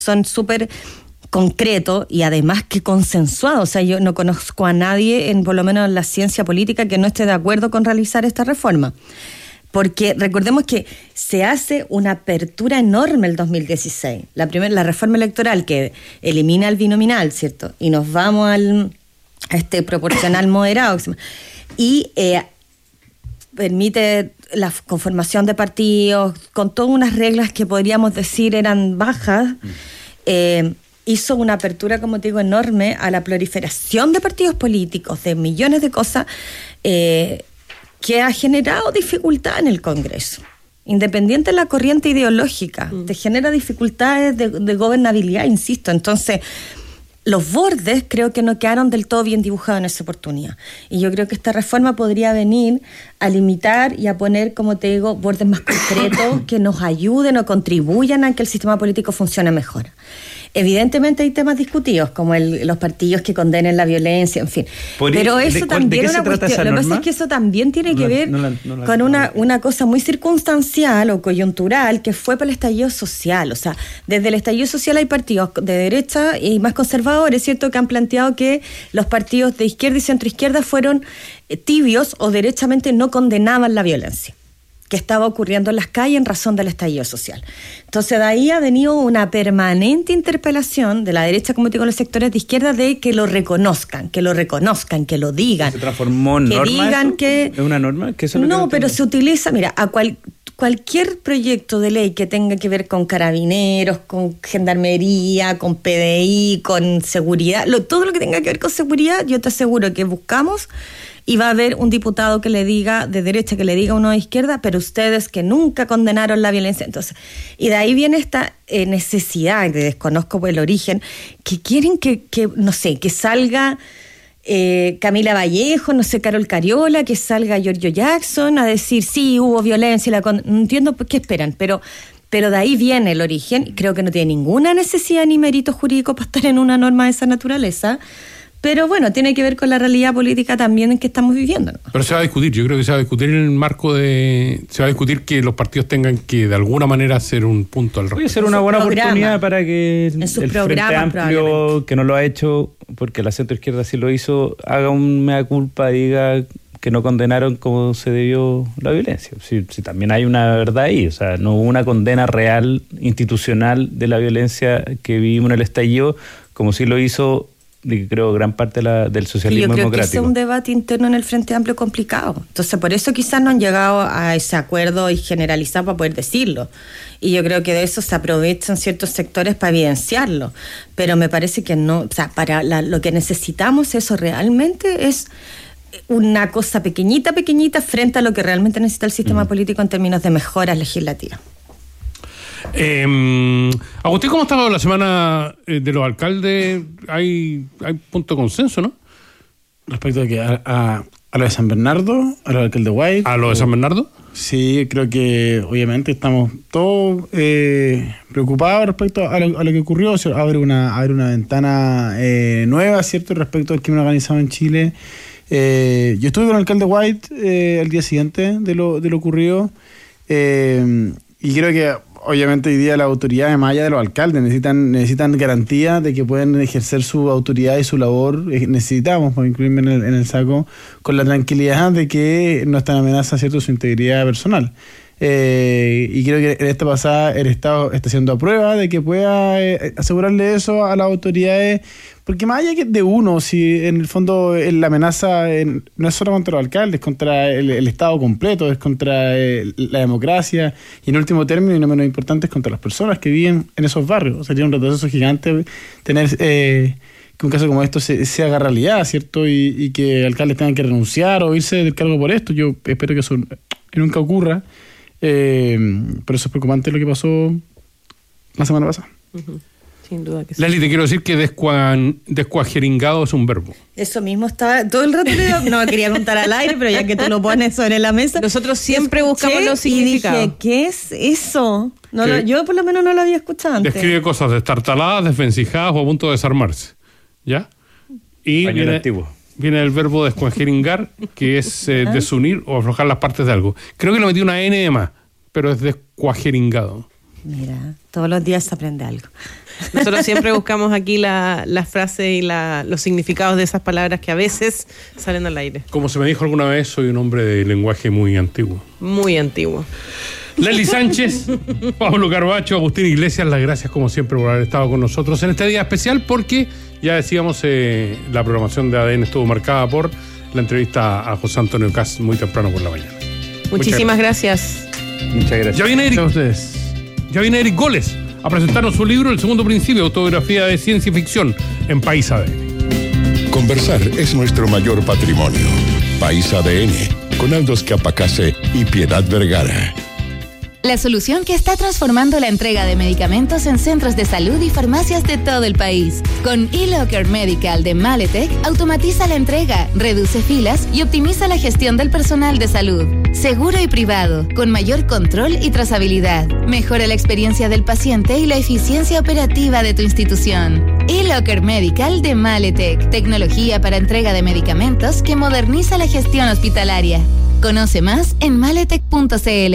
son súper concretos y además que consensuados. O sea, yo no conozco a nadie, por lo menos en la ciencia política, que no esté de acuerdo con realizar esta reforma. Porque recordemos que se hace una apertura enorme el 2016. La reforma electoral que elimina el binominal, ¿cierto? Y nos vamos a este proporcional moderado. Y permite la conformación de partidos con todas unas reglas que podríamos decir eran bajas. Hizo una apertura, como te digo, enorme a la proliferación de partidos políticos, de millones de cosas, que ha generado dificultad en el Congreso. Independiente de la corriente ideológica, te genera dificultades de gobernabilidad, insisto. Entonces, los bordes creo que no quedaron del todo bien dibujados en esa oportunidad. Y yo creo que esta reforma podría venir a limitar y a poner, como te digo, bordes más concretos que nos ayuden o contribuyan a que el sistema político funcione mejor. Evidentemente hay temas discutidos, como los partidos que condenen la violencia, en fin. Pero eso también es una cuestión. Lo que pasa es que eso también tiene que ver con una cosa muy circunstancial o coyuntural que fue para el estallido social. O sea, desde el estallido social hay partidos de derecha y más conservadores, ¿cierto?, que han planteado que los partidos de izquierda y centroizquierda fueron tibios o derechamente no condenaban la violencia que estaba ocurriendo en las calles en razón del estallido social. Entonces, de ahí ha venido una permanente interpelación de la derecha, como te digo, los sectores de izquierda, de que lo reconozcan, que lo digan. ¿Se transformó en norma? Digan que, ¿es una norma? ¿Que eso es lo no, que pero se utiliza, mira, a cualquier proyecto de ley que tenga que ver con carabineros, con gendarmería, con PDI, con seguridad, todo lo que tenga que ver con seguridad, yo te aseguro que buscamos y va a haber un diputado que le diga, de derecha, que le diga a uno de izquierda, pero ustedes que nunca condenaron la violencia. Entonces, y de ahí viene esta necesidad, y desconozco pues el origen, que quieren que no sé, que salga Camila Vallejo, no sé, Carol Cariola, que salga Giorgio Jackson a decir, sí, hubo violencia, no entiendo qué esperan, pero de ahí viene el origen, y creo que no tiene ninguna necesidad ni mérito jurídico para estar en una norma de esa naturaleza. Pero bueno, tiene que ver con la realidad política también en que estamos viviendo, ¿no? Pero se va a discutir, yo creo que se va a discutir en el marco se va a discutir que los partidos tengan que de alguna manera hacer un punto al respecto. Puede ser una buena oportunidad para que el Frente Amplio, que no lo ha hecho, porque la centroizquierda sí lo hizo, haga un mea culpa, diga que no condenaron como se debió la violencia. Si también hay una verdad ahí, o sea, no hubo una condena real, institucional de la violencia que vivimos en el estallido, como sí lo hizo creo gran parte del socialismo democrático. Yo creo que ese es un debate interno en el Frente Amplio complicado. Entonces, por eso quizás no han llegado a ese acuerdo y generalizar para poder decirlo. Y yo creo que de eso se aprovechan ciertos sectores para evidenciarlo. Pero me parece que no, o sea, para lo que necesitamos eso realmente es una cosa pequeñita frente a lo que realmente necesita el sistema político en términos de mejoras legislativas. Agustín, ¿cómo ha estado la semana de los alcaldes? Hay punto de consenso, ¿no? Respecto a que a lo de San Bernardo, a lo del alcalde White. ¿A lo de San Bernardo? Sí, creo que obviamente estamos todos preocupados respecto a lo que ocurrió. O sea, abre una ventana nueva, ¿cierto?, respecto al crimen organizado en Chile. Yo estuve con el alcalde White el día siguiente de lo ocurrido, y creo que obviamente hoy día las autoridades, más allá de los alcaldes, necesitan garantía de que pueden ejercer su autoridad y su labor. Necesitamos, por incluirme en el saco, con la tranquilidad de que no está en amenaza, ¿cierto?, su integridad personal. Y creo que en esta pasada el Estado está haciendo a prueba de que pueda asegurarle eso a las autoridades, porque más allá que de uno, si en el fondo la amenaza no es solo contra los alcaldes, es contra el Estado completo, es contra la democracia, y en último término, y no menos importante, es contra las personas que viven en esos barrios. Sería un retroceso gigante tener que un caso como esto se haga realidad, ¿cierto? Y que alcaldes tengan que renunciar o irse del cargo por esto. Yo espero que eso nunca ocurra. Pero eso es preocupante lo que pasó la semana pasada. Sin duda que sí. Lali, te quiero decir que descuajeringado es un verbo. Eso mismo estaba todo el rato. No quería contar al aire, pero ya que tú lo pones sobre la mesa. Nosotros siempre buscamos los significados. Y dije, ¿qué es eso? Yo por lo menos no lo había escuchado antes. Describe cosas destartaladas, desvencijadas o a punto de desarmarse. ¿Ya? Y viene el verbo descuajeringar, que es desunir o aflojar las partes de algo. Creo que le metí una N de más, pero es descuajeringado. Mira, todos los días se aprende algo. Nosotros siempre buscamos aquí las frases y los significados de esas palabras que a veces salen al aire. Como se me dijo alguna vez, soy un hombre de lenguaje muy antiguo. Muy antiguo. Leslie Sánchez, Pablo Carbacho, Agustín Iglesias, las gracias como siempre por haber estado con nosotros en este día especial, porque ya decíamos, la programación de ADN estuvo marcada por la entrevista a José Antonio Kast muy temprano por la mañana. Muchísimas gracias. Muchas gracias. Ya viene Eric. A ustedes. Ya viene Eric Goles a presentarnos su libro El Segundo Principio, autobiografía de ciencia y ficción en País ADN. Conversar es nuestro mayor patrimonio. País ADN, con Aldos Capacase y Piedad Vergara. La solución que está transformando la entrega de medicamentos en centros de salud y farmacias de todo el país. Con eLocker Medical de Maletec, automatiza la entrega, reduce filas y optimiza la gestión del personal de salud. Seguro y privado, con mayor control y trazabilidad. Mejora la experiencia del paciente y la eficiencia operativa de tu institución. eLocker Medical de Maletec, tecnología para entrega de medicamentos que moderniza la gestión hospitalaria. Conoce más en maletec.cl.